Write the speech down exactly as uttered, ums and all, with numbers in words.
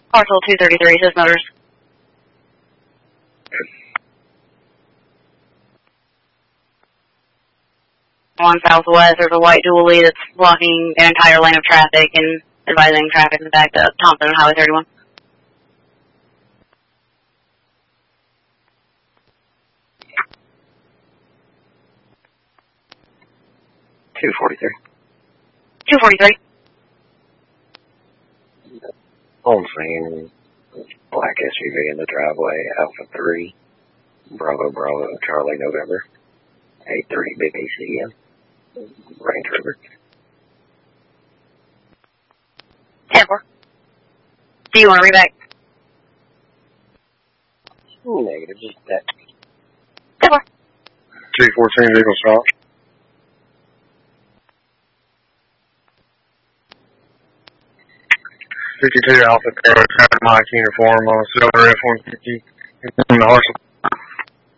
Parcel two thirty-three, says Motors. On southwest, there's a white dually that's blocking an entire lane of traffic and advising traffic to back up Thompson on Highway thirty-one. two forty-three. two forty-three. On scene, black S U V in the driveway, Alpha three, Bravo, Bravo, Charlie, November, eight thirty Big A C M, Range Rover. ten four. Do you want to read back? Negative, just that. ten four. two fourteen, vehicle stop. fifty-two Alpha Code, Mike uniform on Silver F one fifty in the Hartsel.